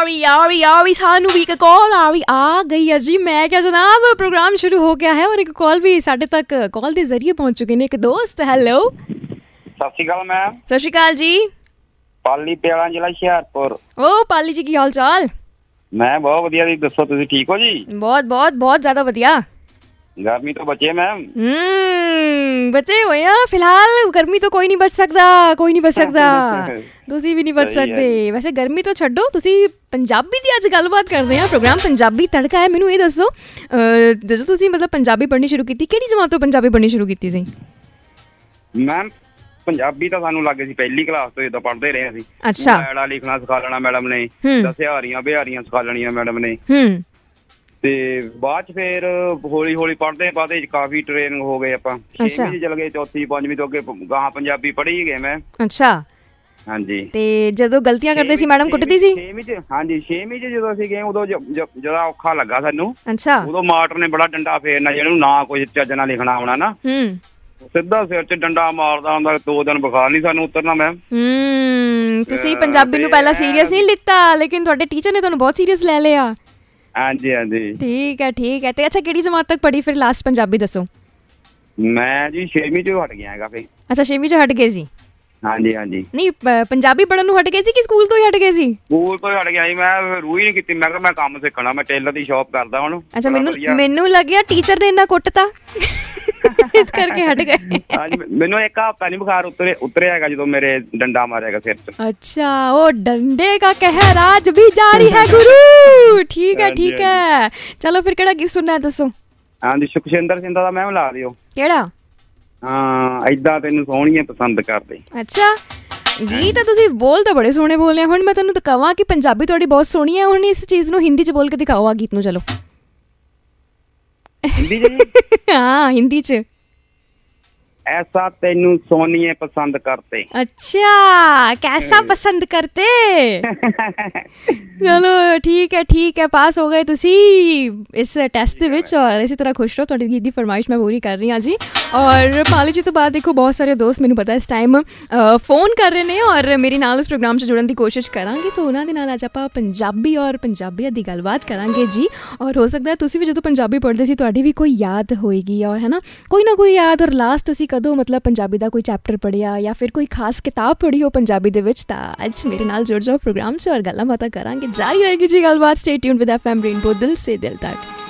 यारी सानू भी एक कॉल आ गई है जी। मैं क्या जनाब, प्रोग्राम शुरू हो गया है और एक कॉल भी साढ़े तक कॉल के जरिए पहुंच चुके हैं। एक दोस्त, हेलो। सत श्री अकाल मैम। सत श्री अकाल जी। पाली प्याला जिला हुशियारपुर। ओ पाली जी, की हाल चाल? मैं बहुत वधिया जी, दसो तुसीं ठीक हो जी? बहुत बहुत बहुत ज्यादा वधिया। गर्मी तो बचे मैम? बचे हुए हैं फिलहाल। गर्मी तो कोई नहीं बच सकता, कोई नहीं बच सकता। ਤੁਸੀਂ ਵੀ ਨਹੀਂ ਬਚ ਸਕਦੇ। ਵੈਸੇ ਗਰਮੀ ਤੋਂ ਛੱਡੋ, ਤੁਸੀਂ ਪੰਜਾਬੀ ਦੀ ਅੱਜ ਗੱਲਬਾਤ ਕਰਦੇ ਹਾਂ। ਪ੍ਰੋਗਰਾਮ ਪੰਜਾਬੀ ਤੜਕਾ ਹੈ। ਮੈਨੂੰ ਇਹ ਦੱਸੋ, ਜਦੋਂ ਤੁਸੀਂ ਮਤਲਬ ਪੰਜਾਬੀ ਪੜ੍ਹਨੀ ਸ਼ੁਰੂ ਕੀਤੀ, ਕਿਹੜੀ ਜਮਾਤ ਤੋਂ ਪੰਜਾਬੀ ਪੜ੍ਹਨੀ ਸ਼ੁਰੂ ਕੀਤੀ ਸੀ? ਮੈਮ ਪੰਜਾਬੀ ਤਾਂ ਸਾਨੂੰ ਲੱਗੇ ਸੀ ਪਹਿਲੀ ਕਲਾਸ ਤੋਂ, ਜਦੋਂ ਪੜ੍ਹਦੇ ਰਹੇ ਅਸੀਂ। ਅੱਛਾ। ਮੈੜਾ ਲਿਖਣਾ ਸਿਖਾ ਲੈਣਾ ਮੈਡਮ ਨੇ, ਦਸਿਆਰੀਆਂ ਬਿਹਾਰੀਆਂ ਸਿਖਾ ਲੈਣੀਆਂ ਮੈਡਮ ਨੇ। ਤੇ ਬਾਅਦ ਚ ਫਿਰ ਹੌਲੀ ਹੌਲੀ ਪੜ੍ਹਦੇ ਕਾਫੀ ਟ੍ਰੇਨਿੰਗ ਹੋ ਗਏ ਆਪਾਂ। ਛੇਵੀਂ ਚ ਚਲ ਗਏ, ਚੌਥੀ ਪੰਜਵੀਂ ਤੋਂ ਅੱਗੇ ਗਾਹਾਂ ਪੰਜਾਬੀ ਪੜ੍ਹੀ ਗਏ ਮੈਂ। ਅੱਛਾ। ਹਾਂਜੀ। ਤੇ ਜਦੋਂ ਗਲਤੀਆਂ ਕਰਦੇ ਸੀ ਮੈਡਮ ਕੁੱਟਦੀ ਸੀ? ਛੇਵੀਂ ਚ, ਹਾਂਜੀ ਛੇਵੀਂ ਚ ਜਦੋਂ ਅਸੀਂ ਗਏ ਉਦੋਂ ਜਿਆਦਾ ਔਖਾ ਲੱਗਾ ਸਾਨੂੰ। ਅੱਛਾ। ਉਦੋਂ ਮਾਸਟਰ ਨੇ ਬੜਾ ਡੰਡਾ ਫੇਰਨਾ, ਜਿਹਨੂੰ ਨਾ ਕੋਈ ਚੱਜ ਨਾਲ ਲਿਖਣਾ ਆਉਣਾ ਨਾ, ਸਿੱਧਾ ਸਿਰ ਚ ਡੰਡਾ ਮਾਰਦਾ ਹੁੰਦਾ। 2 ਦਿਨ ਬੁਖਾਰ ਨਹੀਂ ਸਾਨੂੰ ਉਤਰਨਾ ਮੈਮ। ਤੁਸੀਂ ਪੰਜਾਬੀ ਨੂੰ ਪਹਿਲਾਂ ਸੀਰੀਅਸ ਨਹੀਂ ਲਿੱਤਾ, ਲੇਕਿਨ ਤੁਹਾਡੇ ਟੀਚਰ ਨੇ ਤੁਹਾਨੂੰ ਬਹੁਤ ਸੀਰੀਅਸ ਲੈ ਲਿਆ। ਹਾਂਜੀ ਹਾਂਜੀ। ਠੀਕ ਹੈ ਠੀਕ ਹੈ। ਤੇ ਅੱਛਾ, ਕਿਹੜੀ ਜਮਾਤ ਤੱਕ ਪੜ੍ਹੀ ਫਿਰ ਲਾਸਟ ਪੰਜਾਬੀ ਦੱਸੋ? ਮੈਂ ਜੀ 6ਵੀਂ ਚੋਂ ਹਟ ਗਿਆ ਹੈਗਾ ਫਿਰ। ਅੱਛਾ, 6ਵੀਂ ਚੋਂ ਹਟ ਗਏ ਸੀ? ਹਾਂਜੀ ਹਾਂਜੀ। ਨਹੀਂ, ਪੰਜਾਬੀ ਪੜ੍ਹਨ ਨੂੰ ਹਟ ਗਏ ਸੀ ਕਿ ਸਕੂਲ ਤੋਂ ਹੀ ਹਟ ਗਏ ਸੀ? ਸਕੂਲ ਤੋਂ ਹੀ ਹਟ ਗਿਆ ਸੀ ਮੈਂ। ਰੂਹ ਹੀ ਨਹੀਂ ਕੀਤੀ। ਮੈਂ ਕਿਹਾ ਮੈਂ ਕੰਮ ਸਿੱਖਣਾ, ਮੈਂ ਟੇਲਰ ਦੀ ਸ਼ੌਪ ਕਰਦਾ ਹੁਣ। ਅੱਛਾ, ਮੈਨੂੰ ਲੱਗਿਆ ਟੀਚਰ ਨੇ ਇੰਨਾ ਕੁੱਟਤਾ ਇਸ ਕਰਕੇ ਹਟ ਗਏ। ਮੈਨੂੰ ਇੱਕ ਹਫ਼ਤਾ ਨੀ ਬੁਖਾਰ ਉਤਰਿਆ ਹੈਗਾ ਜਦੋਂ ਮੇਰੇ ਡੰਡਾ ਮਾਰਿਆ ਸਿਰ ਚ। ਅੱਛਾ, ਉਹ ਡੰਡੇ ਕਾ ਕਹਿਰ ਅੱਜ ਵੀ ਜਾਰੀ ਹੈ ਗੁਰੂ। ਠੀਕ ਹੈ ਠੀਕ ਹੈ। ਚਲੋ ਫਿਰ ਕਿਹੜਾ ਗੀਤ ਸੁਣਨਾ ਦੱਸੋ? ਹਾਂਜੀ, ਸੁਖਜਿੰਦਰ ਸਿੰਘ ਦਾ ਮੈਮ ਲਾ ਦਿਓ। ਕਿਹੜਾ? ਹਾਂ, ਏਦਾਂ ਤੈਨੂੰ ਸੋਹਣੀਆਂ ਪਸੰਦ ਕਰਦੇ। ਅੱਛਾ, ਗੀਤ ਤਾਂ ਤੁਸੀਂ ਬੋਲ ਤਾਂ ਬੜੇ ਸੋਹਣੇ ਬੋਲੇ। ਹੁਣ ਮੈਂ ਤੁਹਾਨੂੰ ਕਹਾਂ ਕਿ ਪੰਜਾਬੀ ਤੁਹਾਡੀ ਬਹੁਤ ਸੋਹਣੀ ਹੈ। ਹੁਣ ਇਸ ਚੀਜ਼ ਨੂੰ ਹਿੰਦੀ ਚ ਬੋਲ ਕੇ ਦਿਖਾਓ ਆ ਗੀਤ ਨੂੰ। ਚਲੋ ਹਿੰਦੀ ਚ? ਹਾਂ, ਹਿੰਦੀ ਚ। ऐसा तेनू सोनिए पसंद करते। अच्छा, कैसा पसंद करते? चलो ठीक है, पास हो गए तुसी इस टेस्ट दे विच। और इसी तरह खुश रहो। तुहाडी गीत दी फरमाइश मैं पूरी कर रही हाँ जी। और पाली जी तो बाद देखो बहुत सारे दोस्त मैनू पता इस टाइम फोन कर रहे हैं और मेरे नाल इस प्रोग्राम से जुड़न की कोशिश करांगे। तो उन्हां दे नाल अज आपां पंजाबी और पंजाबियत दी गलबात करांगे जी। और हो सकता है तुसी भी जदों पंजाबी पढ़दे सी तुहाडी भी कोई याद होएगी, और है ना कोई ना कोई याद। और लास्ट तुसी कदों मतलब पंजाबी का कोई चैप्टर पढ़िया या फिर कोई खास किताब पढ़ी हो पंजाबी दे विच, तां अज मेरे नाल जुड़ जाओ प्रोग्राम च और गल्लां बातां करांगे। जारी रहेगी जी गलबात। Stay tuned with FM rainbow, दिल से दिल तक।